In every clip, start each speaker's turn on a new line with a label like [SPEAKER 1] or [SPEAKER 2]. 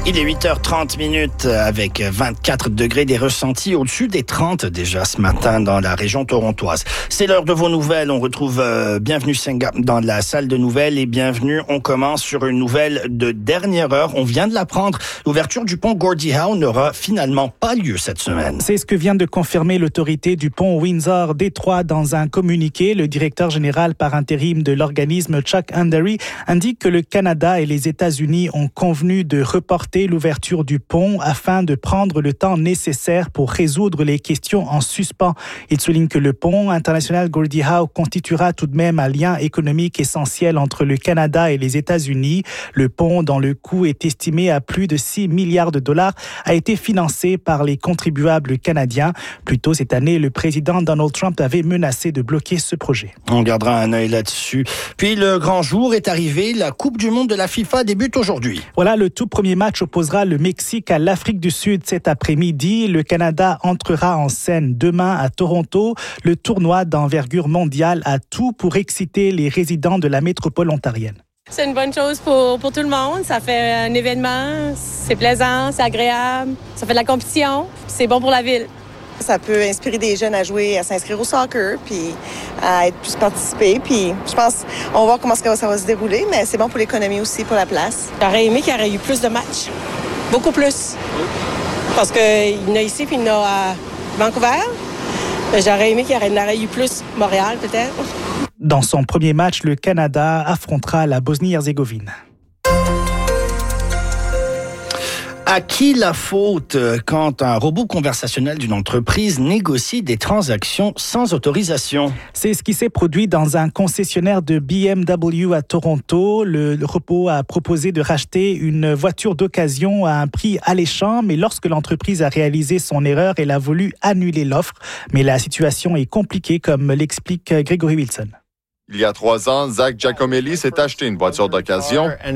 [SPEAKER 1] Il est 8h30 avec 24 degrés, des ressentis au-dessus des 30 déjà ce matin dans la région torontoise. C'est l'heure de vos nouvelles. On retrouve Bienvenue Senga dans la salle de nouvelles et bienvenue. On commence sur une nouvelle de dernière heure. On vient de l'apprendre. L'ouverture du pont Gordie Howe n'aura finalement pas lieu cette semaine.
[SPEAKER 2] C'est ce que vient de confirmer l'autorité du pont Windsor-Détroit dans un communiqué. Le directeur général par intérim de l'organisme, Chuck Andery, indique que le Canada et les États-Unis ont convenu de reporter l'ouverture du pont afin de prendre le temps nécessaire pour résoudre les questions en suspens. Il souligne que le pont international Gordie Howe constituera tout de même un lien économique essentiel entre le Canada et les États-Unis. Le pont, dont le coût est estimé à plus de 6 milliards de dollars, a été financé par les contribuables canadiens. Plus tôt cette année, le président Donald Trump avait menacé de bloquer ce projet.
[SPEAKER 1] On gardera un œil là-dessus. Puis le grand jour est arrivé. La Coupe du monde de la FIFA débute aujourd'hui.
[SPEAKER 2] Voilà, le tout premier match opposera le Mexique à l'Afrique du Sud cet après-midi. Le Canada entrera en scène demain à Toronto. Le tournoi d'envergure mondiale a tout pour exciter les résidents de la métropole ontarienne.
[SPEAKER 3] C'est une bonne chose pour tout le monde. Ça fait un événement, c'est plaisant, c'est agréable, ça fait de la compétition, c'est bon pour la ville.
[SPEAKER 4] Ça peut inspirer des jeunes à jouer, à s'inscrire au soccer, puis à être plus participés. Puis je pense, on va voir comment ça va se dérouler, mais c'est bon pour l'économie aussi, pour la place.
[SPEAKER 3] J'aurais aimé qu'il y aurait eu plus de matchs, beaucoup plus. Parce qu'il y en a ici, puis il y en a à Vancouver. J'aurais aimé qu'il y en aurait eu plus Montréal, peut-être.
[SPEAKER 2] Dans son premier match, le Canada affrontera la Bosnie-Herzégovine.
[SPEAKER 1] À qui la faute quand un robot conversationnel d'une entreprise négocie des transactions sans autorisation?
[SPEAKER 2] C'est ce qui s'est produit dans un concessionnaire de BMW à Toronto. Le robot a proposé de racheter une voiture d'occasion à un prix alléchant, mais lorsque l'entreprise a réalisé son erreur, elle a voulu annuler l'offre. Mais la situation est compliquée, comme l'explique Gregory Wilson.
[SPEAKER 5] Il y a 3 ans, Zach Giacomelli s'est acheté une voiture d'occasion. Peu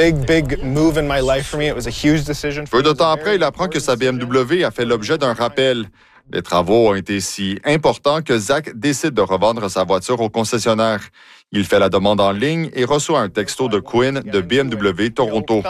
[SPEAKER 5] de temps après, il apprend que sa BMW a fait l'objet d'un rappel. Les travaux ont été si importants que Zach décide de revendre sa voiture au concessionnaire. Il fait la demande en ligne et reçoit un texto de Quinn de BMW Toronto.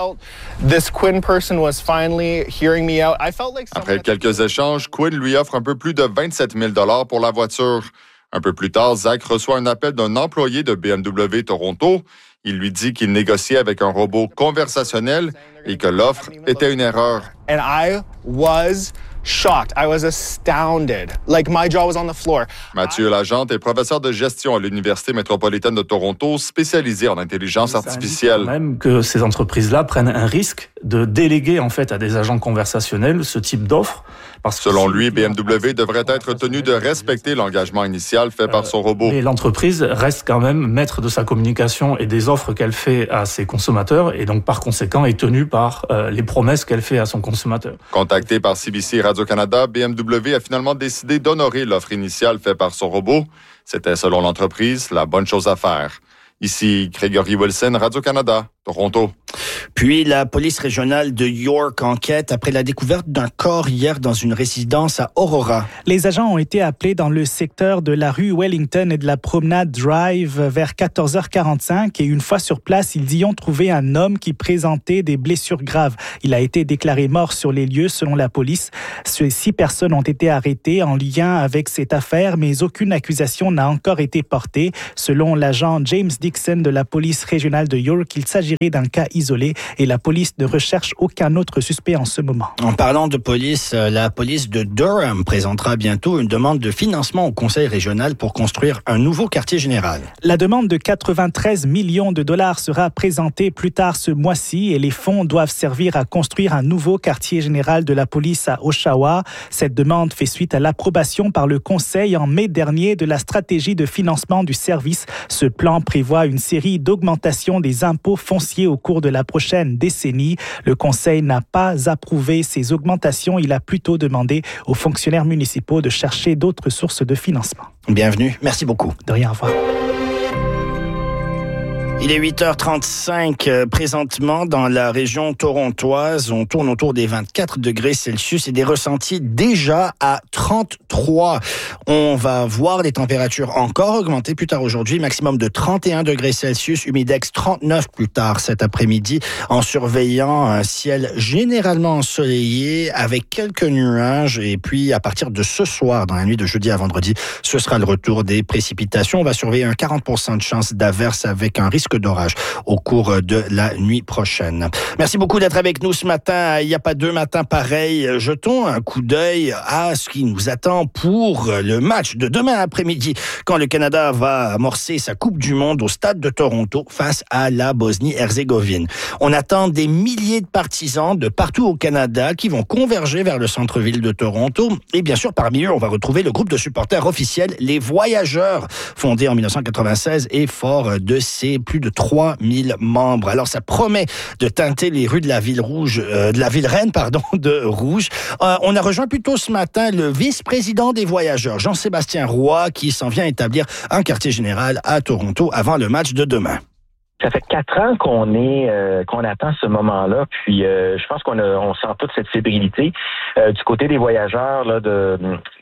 [SPEAKER 5] Après quelques échanges, Quinn lui offre un peu plus de 27 000 $ pour la voiture. Un peu plus tard, Zach reçoit un appel d'un employé de BMW Toronto. Il lui dit qu'il négociait avec un robot conversationnel et que l'offre était une erreur.
[SPEAKER 6] And I was shocked. I was astounded. Like my jaw was on the floor.
[SPEAKER 5] Mathieu Lagente est professeur de gestion à l'Université métropolitaine de Toronto, spécialisé en intelligence artificielle.
[SPEAKER 7] Même que ces entreprises-là prennent un risque de déléguer en fait à des agents conversationnels ce type d'offre.
[SPEAKER 5] Selon lui, BMW devrait être tenu de respecter l'engagement initial fait par son robot.
[SPEAKER 7] Mais l'entreprise reste quand même maître de sa communication et des offres qu'elle fait à ses consommateurs et donc par conséquent est tenue par les promesses qu'elle fait à son consommateur.
[SPEAKER 5] Contacté par CBC Radio-Canada, BMW a finalement décidé d'honorer l'offre initiale faite par son robot. C'était, selon l'entreprise, la bonne chose à faire. Ici, Gregory Wilson, Radio-Canada, Toronto.
[SPEAKER 1] Puis la police régionale de York enquête après la découverte d'un corps hier dans une résidence à Aurora.
[SPEAKER 2] Les agents ont été appelés dans le secteur de la rue Wellington et de la promenade Drive vers 14h45 et une fois sur place, ils y ont trouvé un homme qui présentait des blessures graves. Il a été déclaré mort sur les lieux selon la police. 6 personnes ont été arrêtées en lien avec cette affaire, mais aucune accusation n'a encore été portée. Selon l'agent James Dixon de la police régionale de York, il s'agirait d'un cas isolé et la police ne recherche aucun autre suspect en ce moment.
[SPEAKER 1] En parlant de police, la police de Durham présentera bientôt une demande de financement au Conseil régional pour construire un nouveau quartier général.
[SPEAKER 2] La demande de 93 millions de dollars sera présentée plus tard ce mois-ci et les fonds doivent servir à construire un nouveau quartier général de la police à Oshawa. Cette demande fait suite à l'approbation par le Conseil en mai dernier de la stratégie de financement du service. Ce plan prévoit une série d'augmentations des impôts fonciers au cours de la prochaine décennie. Le Conseil n'a pas approuvé ces augmentations. Il a plutôt demandé aux fonctionnaires municipaux de chercher d'autres sources de financement.
[SPEAKER 1] Bienvenue. Merci beaucoup.
[SPEAKER 2] De rien, au revoir.
[SPEAKER 1] Il est 8h35 présentement dans la région torontoise. On tourne autour des 24 degrés Celsius et des ressentis déjà à 33. On va voir les températures encore augmenter plus tard aujourd'hui. Maximum de 31 degrés Celsius, humidex 39 plus tard cet après-midi, en surveillant un ciel généralement ensoleillé avec quelques nuages. Et puis à partir de ce soir, dans la nuit de jeudi à vendredi, ce sera le retour des précipitations. On va surveiller un 40% de chance d'averse avec un risque d'orage au cours de la nuit prochaine. Merci beaucoup d'être avec nous ce matin. Il n'y a pas deux matins pareils. Jetons un coup d'œil à ce qui nous attend pour le match de demain après-midi, quand le Canada va amorcer sa Coupe du Monde au stade de Toronto face à la Bosnie-Herzégovine. On attend des milliers de partisans de partout au Canada qui vont converger vers le centre-ville de Toronto. Et bien sûr, parmi eux, on va retrouver le groupe de supporters officiel, les Voyageurs, fondé en 1996 et fort de ses plus de 3000 membres. Alors, ça promet de teinter les rues de la ville rouge, de la ville reine, de rouge. On a rejoint plus tôt ce matin le vice-président des Voyageurs, Jean-Sébastien Roy, qui s'en vient établir un quartier général à Toronto avant le match de demain.
[SPEAKER 8] Ça fait 4 ans qu'on attend ce moment-là, puis je pense on sent toute cette fébrilité du côté des Voyageurs là, de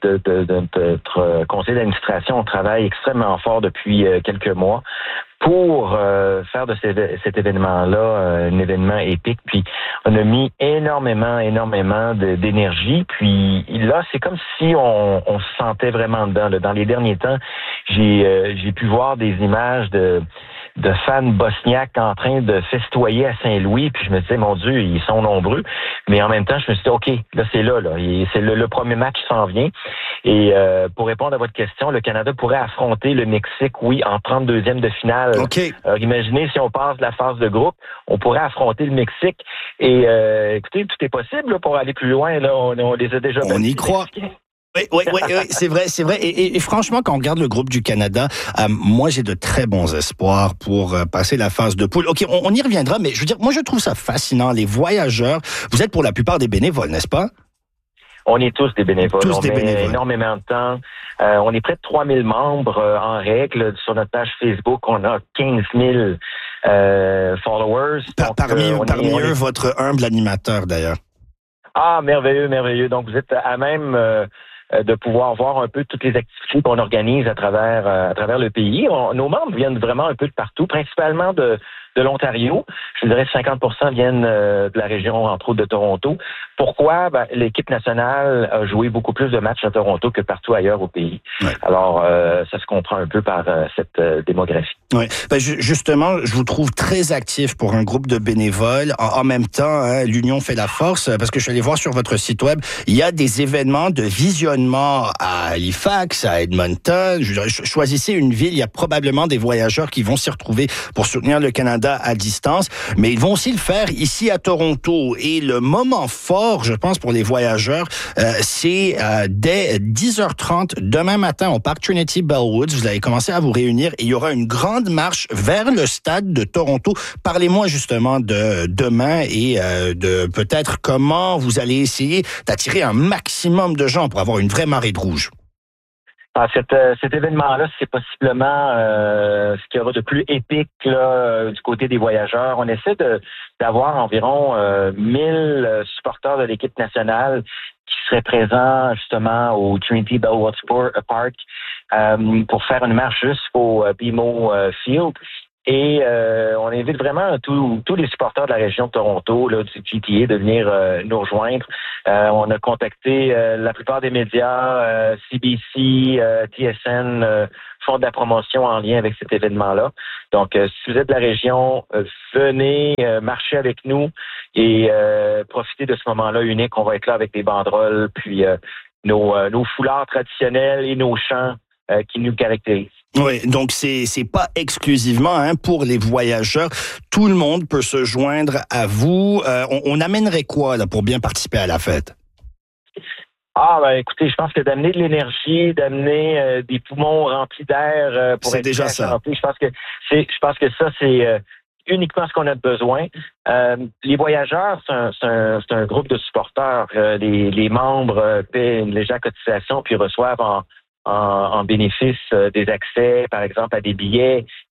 [SPEAKER 8] notre conseil d'administration. On travaille extrêmement fort depuis quelques mois pour faire de cet événement-là un événement épique. Puis on a mis énormément d'énergie. Puis là, c'est comme si on se sentait vraiment dedans. Là. Dans les derniers temps, j'ai pu voir des images de fans bosniaques en train de festoyer à Saint-Louis, puis je me disais, mon Dieu, ils sont nombreux, mais en même temps, je me suis dit, OK, là, c'est c'est le premier match qui s'en vient, et pour répondre à votre question, le Canada pourrait affronter le Mexique, oui, en 32e de finale.
[SPEAKER 1] Okay.
[SPEAKER 8] Imaginez, si on passe de la phase de groupe, on pourrait affronter le Mexique, et écoutez, tout est possible là, pour aller plus loin, là, on les a déjà battus.
[SPEAKER 1] On y croit. Oui, c'est vrai. Et franchement, quand on regarde le groupe du Canada, moi, j'ai de très bons espoirs pour passer la phase de poule. OK, on y reviendra, mais je veux dire, moi, je trouve ça fascinant. Les Voyageurs, vous êtes pour la plupart des bénévoles, n'est-ce pas?
[SPEAKER 8] On est tous des bénévoles. On met énormément de temps. On est près de 3000 membres en règle. Sur notre page Facebook, on a 15 000 followers.
[SPEAKER 1] Parmi eux, votre humble animateur, d'ailleurs.
[SPEAKER 8] Ah, merveilleux. Donc, vous êtes à même de pouvoir voir un peu toutes les activités qu'on organise à travers le pays. Nos membres viennent vraiment un peu de partout, principalement de l'Ontario. Je dirais 50% viennent de la région, entre autres, de Toronto. Pourquoi? L'équipe nationale a joué beaucoup plus de matchs à Toronto que partout ailleurs au pays. Ouais. Alors, ça se comprend un peu par cette démographie.
[SPEAKER 1] Oui. Justement, je vous trouve très actif pour un groupe de bénévoles. En même temps, l'union fait la force, parce que je suis allé voir sur votre site web, il y a des événements de visionnement à Halifax, à Edmonton. Choisissez une ville, il y a probablement des voyageurs qui vont s'y retrouver pour soutenir le Canada à distance, mais ils vont aussi le faire ici à Toronto. Et le moment fort, je pense, pour les voyageurs, c'est dès 10h30 demain matin au parc Trinity Bellwoods. Vous allez commencer à vous réunir et il y aura une grande marche vers le stade de Toronto. Parlez-moi justement de demain et de peut-être comment vous allez essayer d'attirer un maximum de gens pour avoir une vraie marée de rouge.
[SPEAKER 8] Cet événement-là, c'est possiblement ce qu'il y aura de plus épique là, du côté des voyageurs. On essaie d'avoir environ 1000 supporters de l'équipe nationale qui seraient présents justement au Trinity Bellwoods Park pour faire une marche jusqu'au BMO Field. Et on invite vraiment tous les supporters de la région de Toronto, là, du GTA, de venir nous rejoindre. On a contacté la plupart des médias, CBC, TSN, font de la promotion en lien avec cet événement-là. Donc, si vous êtes de la région, venez marcher avec nous et profitez de ce moment-là unique. On va être là avec des banderoles, puis nos foulards traditionnels et nos chants qui nous caractérisent.
[SPEAKER 1] Oui, donc c'est pas exclusivement pour les voyageurs. Tout le monde peut se joindre à vous. On amènerait quoi là pour bien participer à la fête?
[SPEAKER 8] Écoutez, je pense que d'amener de l'énergie, d'amener des poumons remplis d'air pour
[SPEAKER 1] c'est
[SPEAKER 8] être
[SPEAKER 1] déjà ça.
[SPEAKER 8] Santé, je pense que ça c'est uniquement ce qu'on a besoin. Les voyageurs, c'est un groupe de supporters. Les membres paient une légère cotisation puis reçoivent en bénéfice des accès, par exemple, à des billets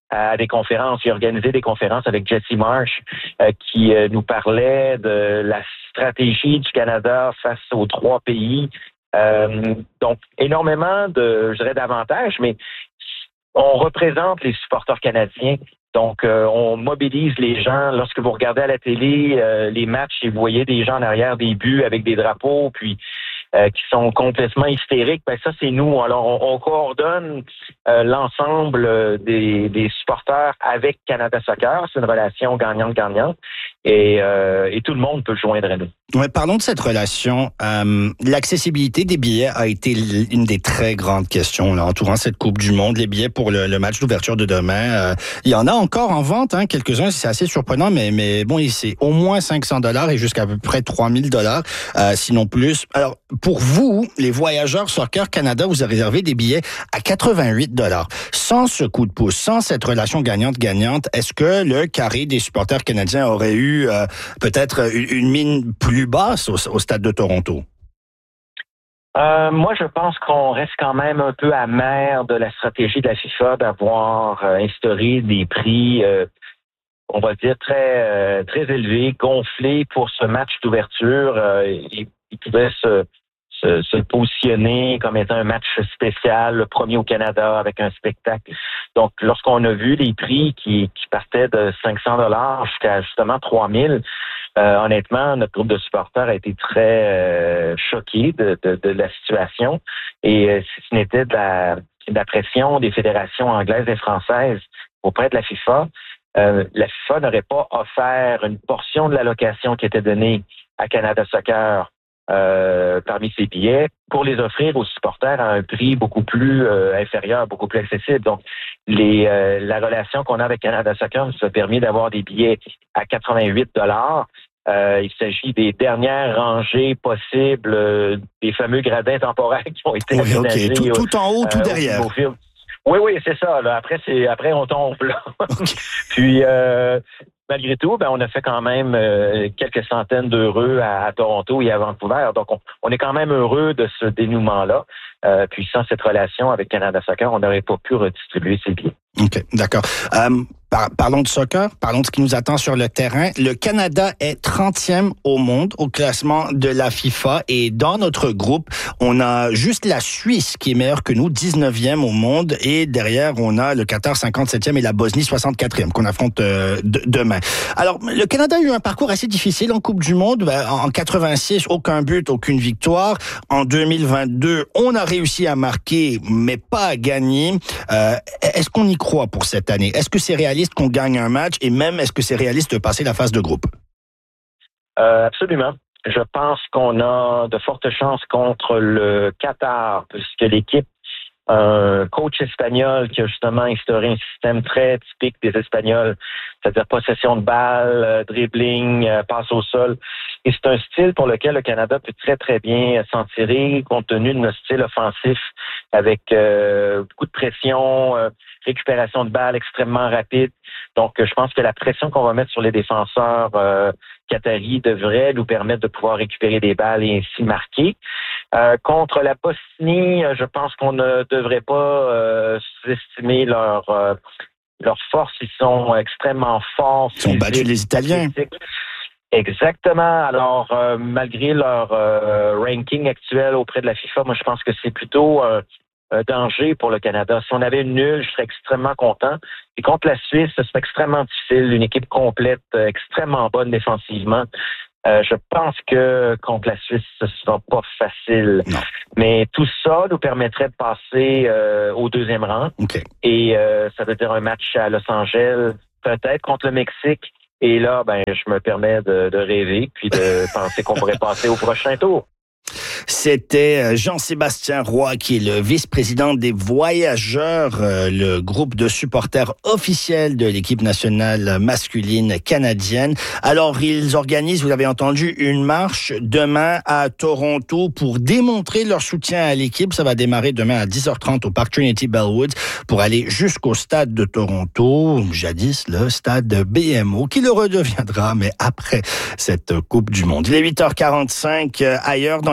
[SPEAKER 8] à des conférences. J'ai organisé des conférences avec Jesse Marsh qui nous parlait de la stratégie du Canada face aux 3 pays. Donc, énormément d'avantages, mais on représente les supporters canadiens. Donc, on mobilise les gens. Lorsque vous regardez à la télé les matchs et vous voyez des gens en arrière des buts avec des drapeaux, puis qui sont complètement hystériques, ben ça, c'est nous. Alors, on coordonne l'ensemble des supporters avec Canada Soccer. C'est une relation gagnante-gagnante. Et tout le monde peut joindre à nous.
[SPEAKER 1] Ouais, parlons de cette relation. L'accessibilité des billets a été une des très grandes questions là, entourant cette Coupe du Monde. Les billets pour le match d'ouverture de demain, il y en a encore en vente, hein, quelques-uns. C'est assez surprenant, mais bon, c'est au moins $500 et jusqu'à peu près $3,000, sinon plus. Alors, pour vous, les voyageurs Soccer Canada, vous avez réservé des billets à $88. Sans ce coup de pouce, sans cette relation gagnante-gagnante, est-ce que le carré des supporters canadiens aurait eu peut-être une mine plus basse au stade de Toronto?
[SPEAKER 8] Moi, je pense qu'on reste quand même un peu amer de la stratégie de la FIFA d'avoir instauré des prix, on va dire, très élevés, gonflés pour ce match d'ouverture. Il pouvait se positionner comme étant un match spécial, le premier au Canada avec un spectacle. Donc, lorsqu'on a vu les prix qui partaient de $500 jusqu'à justement $3,000, honnêtement, notre groupe de supporters a été très choqué de la situation. Et si ce n'était de la pression des fédérations anglaises et françaises auprès de la FIFA n'aurait pas offert une portion de l'allocation qui était donnée à Canada Soccer parmi ces billets pour les offrir aux supporters à un prix beaucoup plus inférieur, beaucoup plus accessible. Donc, la relation qu'on a avec Canada Soccer nous a permis d'avoir des billets à $88. Il s'agit des dernières rangées possibles, des fameux gradins temporaires qui ont été aménagés.
[SPEAKER 1] Okay. Tout en haut, tout derrière.
[SPEAKER 8] Oui, c'est ça. Là. Après, on tombe là. Okay. Puis, malgré tout, on a fait quand même quelques centaines d'heureux à Toronto et à Vancouver. Donc, on est quand même heureux de ce dénouement-là. Puis, sans cette relation avec Canada Soccer, on n'aurait pas pu redistribuer ces billets.
[SPEAKER 1] OK, d'accord. Parlons de soccer, parlons de ce qui nous attend sur le terrain. Le Canada est 30e au monde au classement de la FIFA et dans notre groupe, on a juste la Suisse qui est meilleure que nous, 19e au monde et derrière, on a le Qatar 57e et la Bosnie 64e qu'on affronte demain. Alors, le Canada a eu un parcours assez difficile en Coupe du Monde. En 86, aucun but, aucune victoire. En 2022, on a réussi à marquer, mais pas à gagner. Est-ce qu'on y croit pour cette année? Est-ce que c'est réaliste qu'on gagne un match et même est-ce que c'est réaliste de passer la phase de groupe?
[SPEAKER 8] Absolument. Je pense qu'on a de fortes chances contre le Qatar puisque l'équipe, un coach espagnol qui a justement instauré un système très typique des Espagnols, c'est-à-dire possession de balle, dribbling, passe au sol. Et c'est un style pour lequel le Canada peut très, très bien s'en tirer compte tenu de notre style offensif avec beaucoup de pression, récupération de balles extrêmement rapide. Donc, je pense que la pression qu'on va mettre sur les défenseurs qataris devrait nous permettre de pouvoir récupérer des balles et ainsi marquer. Contre la Bosnie, je pense qu'on ne devrait pas sous-estimer leur force. Ils sont extrêmement forts.
[SPEAKER 1] Ils ont battu les Italiens.
[SPEAKER 8] Exactement. Alors, malgré leur ranking actuel auprès de la FIFA, moi, je pense que c'est plutôt un danger pour le Canada. Si on avait une nulle, je serais extrêmement content. Et contre la Suisse, c'est extrêmement difficile. Une équipe complète, extrêmement bonne défensivement. Je pense que contre la Suisse, ce ne sera pas facile.
[SPEAKER 1] Non.
[SPEAKER 8] Mais tout ça nous permettrait de passer au deuxième rang.
[SPEAKER 1] Okay.
[SPEAKER 8] Et ça veut dire un match à Los Angeles, peut-être contre le Mexique. Et là, je me permets de rêver puis de penser qu'on pourrait passer au prochain tour.
[SPEAKER 1] C'était Jean-Sébastien Roy, qui est le vice-président des Voyageurs, le groupe de supporters officiels de l'équipe nationale masculine canadienne. Alors, ils organisent, vous l'avez entendu, une marche demain à Toronto pour démontrer leur soutien à l'équipe. Ça va démarrer demain à 10h30 au parc Trinity Bellwoods pour aller jusqu'au stade de Toronto, jadis le stade BMO, qui le redeviendra, mais après cette Coupe du Monde. Il est 8h45 ailleurs dans l'actualité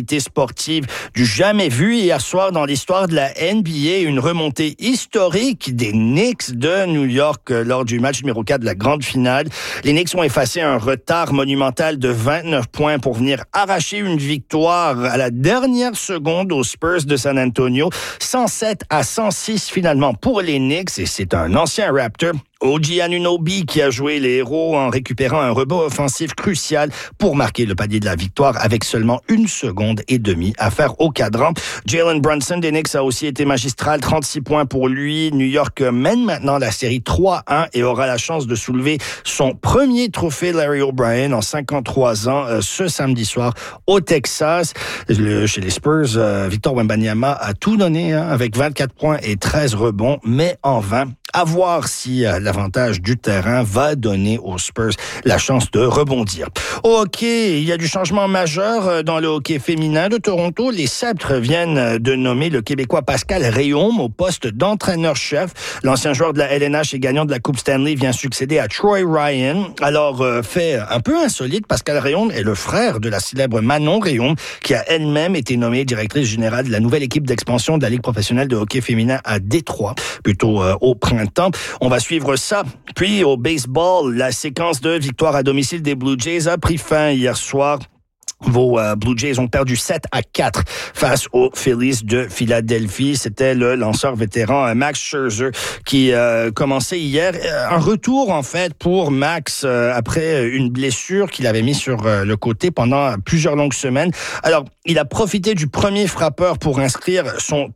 [SPEAKER 1] actualité sportive du jamais vu hier soir dans l'histoire de la NBA. Une remontée historique des Knicks de New York lors du match numéro 4 de la grande finale. Les Knicks ont effacé un retard monumental de 29 points pour venir arracher une victoire à la dernière seconde aux Spurs de San Antonio. 107-106 finalement pour les Knicks, et c'est un ancien Raptor, OG Anunoby, qui a joué les héros en récupérant un rebond offensif crucial pour marquer le panier de la victoire avec seulement 1 seconde et demie à faire au cadran. Jalen Brunson des Knicks a aussi été magistral, 36 points pour lui. New York mène maintenant la série 3-1 et aura la chance de soulever son premier trophée Larry O'Brien en 53 ans ce samedi soir au Texas. Chez les Spurs, Victor Wembanyama a tout donné avec 24 points et 13 rebonds, mais en vain. À voir si l'avantage du terrain va donner aux Spurs la chance de rebondir. Au hockey, il y a du changement majeur dans le hockey féminin de Toronto. Les Sceptres viennent de nommer le Québécois Pascal Réaume au poste d'entraîneur-chef. L'ancien joueur de la LNH et gagnant de la Coupe Stanley vient succéder à Troy Ryan. Alors, fait un peu insolite, Pascal Réaume est le frère de la célèbre Manon Réaume, qui a elle-même été nommée directrice générale de la nouvelle équipe d'expansion de la Ligue professionnelle de hockey féminin à Détroit, plutôt au printemps. On va suivre ça. Puis au baseball, la séquence de victoire à domicile des Blue Jays a pris fin hier soir. Vos Blue Jays ont perdu 7-4 face aux Phillies de Philadelphie. C'était le lanceur vétéran Max Scherzer qui commençait hier. Un retour, en fait, pour Max après une blessure qu'il avait mis sur le côté pendant plusieurs longues semaines. Alors, il a profité du premier frappeur pour inscrire son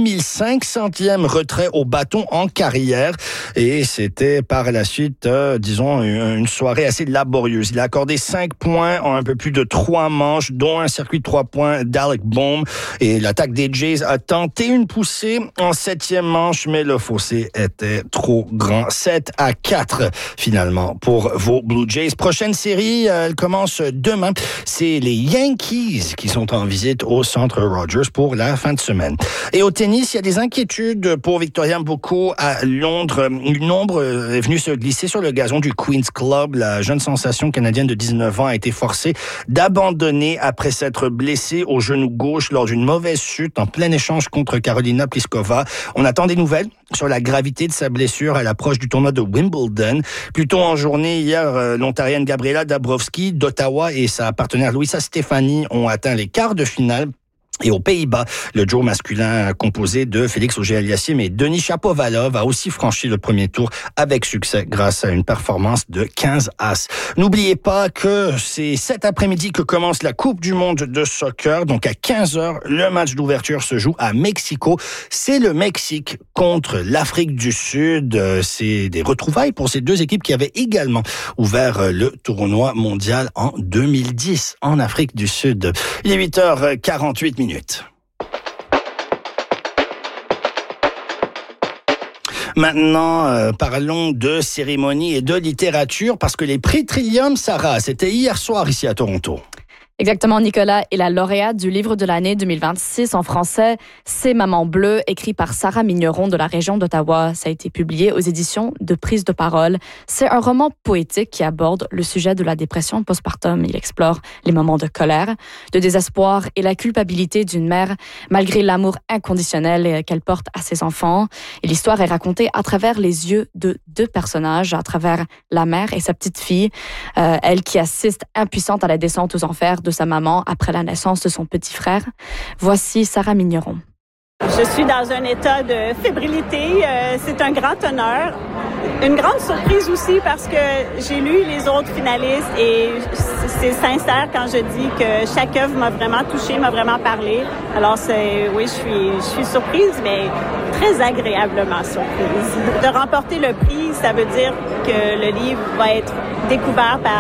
[SPEAKER 1] 3500e retrait au bâton en carrière. Et c'était par la suite, une soirée assez laborieuse. Il a accordé 5 points en un peu plus de 3 manches, dont un circuit de 3 points d'Alec Bohm. Et l'attaque des Jays a tenté une poussée en 7e manche, mais le fossé était trop grand. 7-4 finalement pour vos Blue Jays. Prochaine série, elle commence demain. C'est les Yankees qui sont en visite au Centre Rogers pour la fin de semaine. Et au tennis, il y a des inquiétudes pour Victoria Mboko à Londres. Une ombre est venue se glisser sur le gazon du Queen's Club. La jeune sensation canadienne de 19 ans a été forcée d'abandonner après s'être blessée au genou gauche lors d'une mauvaise chute en plein échange contre Karolina Pliskova. On attend des nouvelles sur la gravité de sa blessure à l'approche du tournoi de Wimbledon. Plus tôt en journée, hier, l'Ontarienne Gabriela Dabrowski d'Ottawa et sa partenaire Luisa Stefani ont atteint les quarts de finale. Et aux Pays-Bas, le duo masculin composé de Félix Auger-Aliassime et Denis Shapovalov a aussi franchi le premier tour avec succès grâce à une performance de 15 as. N'oubliez pas que c'est cet après-midi que commence la Coupe du monde de soccer. Donc à 15h, le match d'ouverture se joue à Mexico. C'est le Mexique contre l'Afrique du Sud. C'est des retrouvailles pour ces deux équipes qui avaient également ouvert le tournoi mondial en 2010 en Afrique du Sud. Il est 8h48 minutes. Maintenant, parlons de cérémonie et de littérature parce que les prix Trillium, Sarah, c'était hier soir ici à Toronto.
[SPEAKER 9] Exactement, Nicolas est la lauréate du livre de l'année 2026 en français, C'est Maman Bleue, écrit par Sarah Migneron de la région d'Ottawa. Ça a été publié aux éditions de Prise de Parole. C'est un roman poétique qui aborde le sujet de la dépression postpartum. Il explore les moments de colère, de désespoir et la culpabilité d'une mère malgré l'amour inconditionnel qu'elle porte à ses enfants. Et l'histoire est racontée à travers les yeux de deux personnages, à travers la mère et sa petite fille, elle qui assiste impuissante à la descente aux enfers de sa maman après la naissance de son petit frère. Voici Sarah Migneron.
[SPEAKER 10] Je suis dans un état de fébrilité. C'est un grand honneur. Une grande surprise aussi parce que j'ai lu les autres finalistes et c'est sincère quand je dis que chaque œuvre m'a vraiment touchée, m'a vraiment parlé. Alors oui, je suis surprise, mais très agréablement surprise. De remporter le prix, ça veut dire que le livre va être découvert par